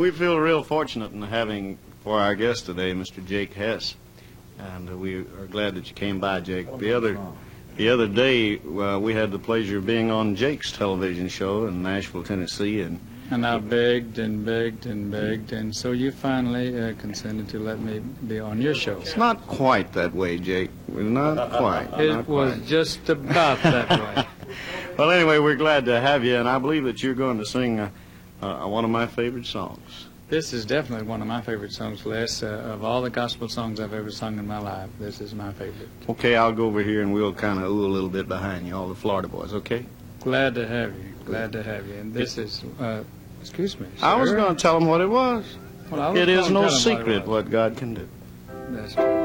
We feel real fortunate in having for our guest today Mr. Jake Hess, and we are glad that you came by, Jake. The other day we had the pleasure of being on Jake's television show in Nashville, Tennessee, and I begged and begged and begged, and so you finally consented to let me be on your show. It's not quite that way, Jake. Not quite. It was just about that way. Well, anyway, we're glad to have you, and I believe that you're going to sing one of my favorite songs. This is definitely one of my favorite songs, Les. Of all the gospel songs I've ever sung in my life, this is my favorite. Okay, I'll go over here and we'll kind of ooh a little bit behind you, all the Florida boys, okay? Glad to have you. Glad to have you. And this is, excuse me, sir. I was going to tell them what it was. Well, It is no secret what God can do. That's true.